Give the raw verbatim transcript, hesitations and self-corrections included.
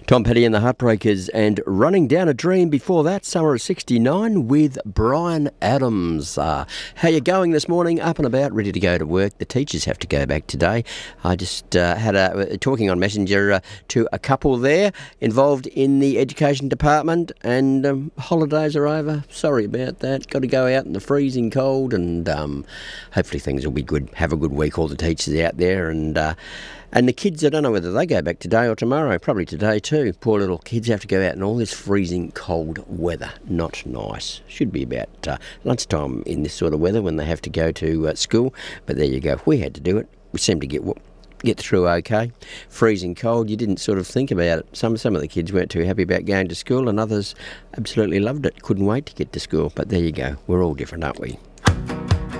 Tom Petty and the Heartbreakers, and Running Down a Dream before that, Summer of sixty-nine with Bryan Adams. Uh, how you going this morning? Up and about, ready to go to work. The teachers have to go back today. I just uh, had a, talking on Messenger uh, to a couple there involved in the education department, and um, holidays are over. Sorry about that. Got to go out in the freezing cold, and um, hopefully things will be good. Have a good week, all the teachers out there, and uh, And the kids, I don't know whether they go back today or tomorrow, probably today too. Poor little kids have to go out in all this freezing cold weather. Not nice. Should be about uh, lunchtime in this sort of weather when they have to go to uh, school. But there you go. We had to do it. We seemed to get get through okay. Freezing cold, you didn't sort of think about it. Some, some of the kids weren't too happy about going to school, and others absolutely loved it. Couldn't wait to get to school. But there you go. We're all different, aren't we?